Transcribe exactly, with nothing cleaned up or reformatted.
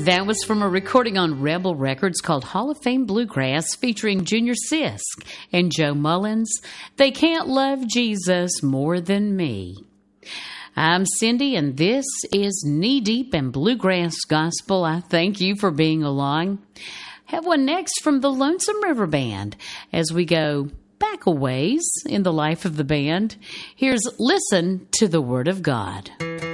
That was from a recording on Rebel Records called Hall of Fame Bluegrass, featuring Junior Sisk and Joe Mullins. They Can't Love Jesus More Than Me. I'm Cindy, and this is Knee Deep in Bluegrass Gospel. I thank you for being along. Have one next from the Lonesome River Band as we go back a ways in the life of the band. Here's Listen to the Word of God.